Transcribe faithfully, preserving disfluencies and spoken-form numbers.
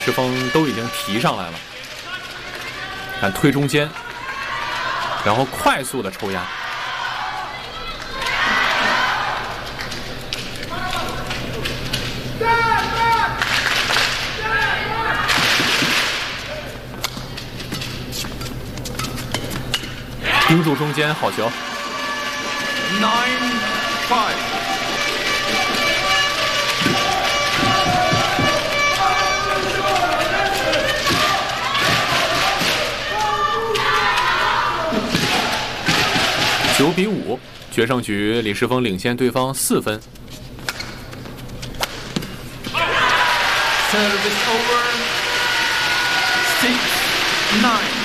世峰都已经提上来了，看推中间，然后快速的抽压。盯住中间，好球。 Nine five。 九比五，决胜局李世峰领先对方四分。 Service over. Six nine.